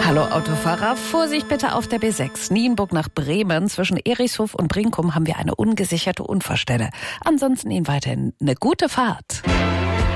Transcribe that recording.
Hallo Autofahrer, Vorsicht bitte auf der B6 Nienburg nach Bremen. Zwischen Erichshof und Brinkum haben wir eine ungesicherte Unfallstelle. Ansonsten Ihnen weiterhin eine gute Fahrt.